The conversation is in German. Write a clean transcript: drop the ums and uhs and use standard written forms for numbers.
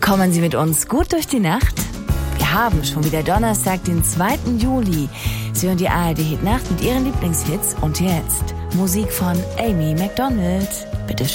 Kommen Sie mit uns gut durch die Nacht? Wir haben schon wieder Donnerstag, den 2. Juli. Sie hören die ARD Hit Nacht mit Ihren Lieblingshits und jetzt Musik von Amy Macdonald. Bitte schön.